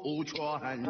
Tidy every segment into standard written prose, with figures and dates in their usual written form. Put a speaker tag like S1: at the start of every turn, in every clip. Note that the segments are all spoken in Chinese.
S1: 全，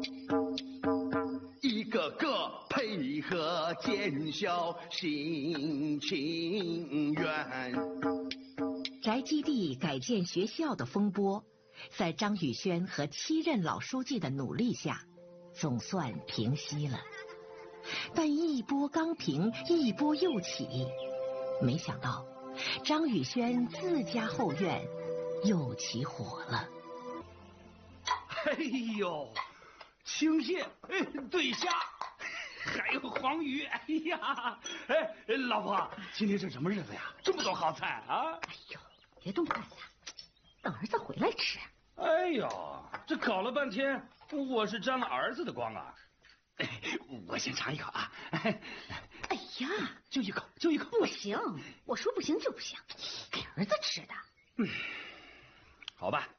S1: 一个个配合见效，心情远。
S2: 宅基地改建学校的风波，在张宇轩和7任老书记的努力下，总算平息了。但一波刚平，一波又起，没想到张宇轩自家后院又起火了。
S3: 哎呦，青蟹，对虾，还有黄鱼，哎呀，老婆，今天是什么日子呀？这么多好菜啊！
S4: 哎呦，别动筷子，等儿子回来吃。
S3: 哎呦，这搞了半天，我是沾了儿子的光啊！我先尝一口啊！
S4: 哎呀，
S3: 就一口，就一口。
S4: 不行，我说不行就不行，给儿子吃的。
S3: 好吧。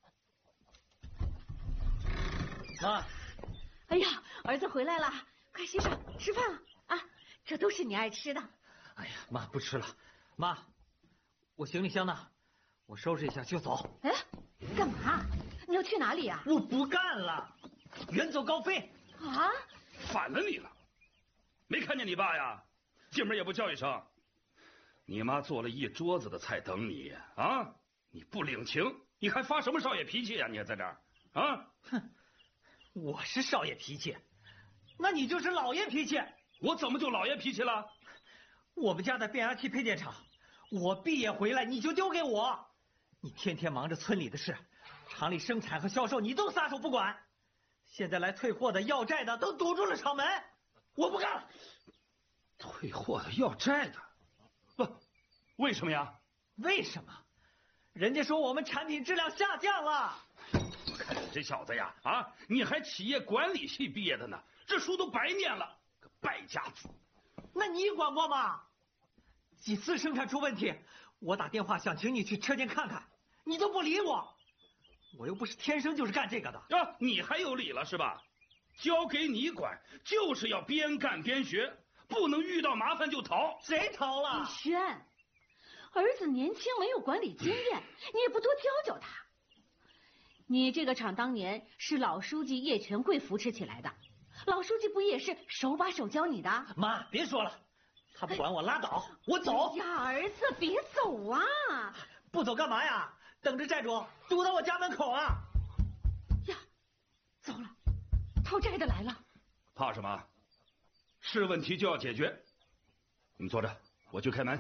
S3: 妈，
S4: 哎呀，儿子回来了，快洗手吃饭了啊！这都是你爱吃的。
S5: 哎呀，妈不吃了。妈，我行李箱呢？我收拾一下就走。
S4: 哎，干嘛？你要去哪里呀？
S5: 我不干了，远走高飞。
S4: 啊！
S3: 反了你了！没看见你爸呀？进门也不叫一声。你妈做了一桌子的菜等你啊！你不领情，你还发什么少爷脾气呀？你还在这儿啊？
S5: 哼，我是少爷脾气，那你就是老爷脾气。
S3: 我怎么就老爷脾气了？
S5: 我们家的变压器配电厂，我毕业回来你就丢给我，你天天忙着村里的事，厂里生产和销售你都撒手不管。现在来退货的、要债的都堵住了厂门，我不干了。
S3: 退货的、要债的，不，为什么呀？
S5: 为什么？人家说我们产品质量下降了。
S3: 我看你这小子呀，啊，你还企业管理系毕业的呢，这书都白念了，个败家子。
S5: 那你管过吗？几次生产出问题，我打电话想请你去车间看看，你都不理我。我又不是天生就是干这个的
S3: 啊！你还有理了是吧？交给你管，就是要边干边学，不能遇到麻烦就逃。
S5: 谁逃了？
S4: 宇轩，儿子年轻没有管理经验，你也不多教教他。你这个厂当年是老书记叶全贵扶持起来的，老书记不也是手把手教你的？
S5: 妈，别说了，他不管我拉倒，我走。
S4: 哎呀，儿子别走啊！
S5: 不走干嘛呀？等着债主堵到我家门口啊！
S4: 呀，糟了，讨债的来了。
S3: 怕什么？是问题就要解决。你们坐着，我去开门。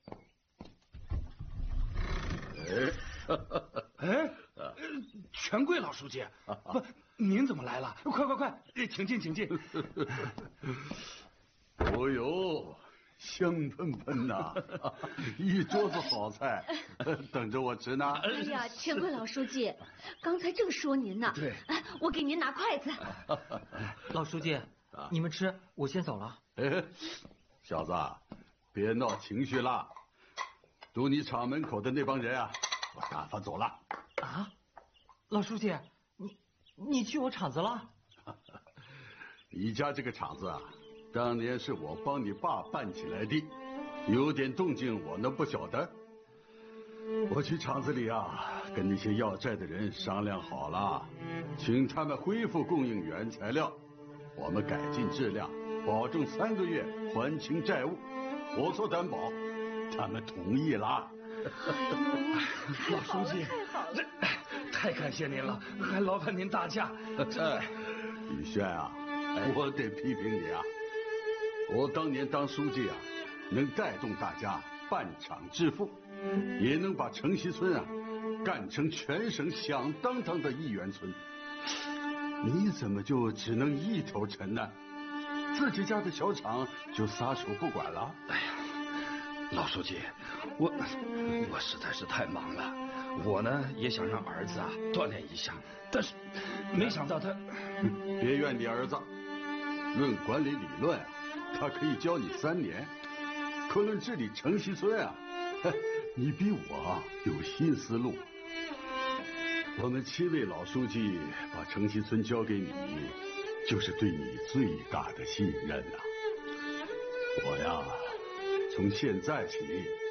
S3: 全贵老书记，不，您怎么来了？快，请进，请进。
S1: 哦呦，香喷喷呐，一桌子好菜，等着我吃呢。
S4: 哎呀，全贵老书记，刚才正说您呢。
S1: 对，
S4: 我给您拿筷子。
S5: 老书记，你们吃，我先走了。
S1: 小子，别闹情绪了。堵你厂门口的那帮人啊，我打发走了。
S5: 啊，老书记，你去我厂子了？
S1: 你家这个厂子啊，当年是我帮你爸办起来的，有点动静我能不晓得？我去厂子里啊，跟那些要债的人商量好了，请他们恢复供应原材料，我们改进质量，保证3个月还清债务，我做担保，他们同意了。
S3: 老书记，这太感谢您了，还劳烦您大驾。
S1: 宇轩啊，我得批评你啊！我当年当书记啊，能带动大家办厂致富，也能把城西村啊干成全省响当当的一元村。你怎么就只能一头沉呢？自己家的小厂就撒手不管了？
S3: 哎呀，老书记，我实在是太忙了。我呢也想让儿子啊锻炼一下，但是没想到他……
S1: 别怨你儿子，论管理理论啊，他可以教你3年，可论治理城西村啊，你比我有新思路。我们7位老书记把城西村交给你，就是对你最大的信任呐。我呀，从现在起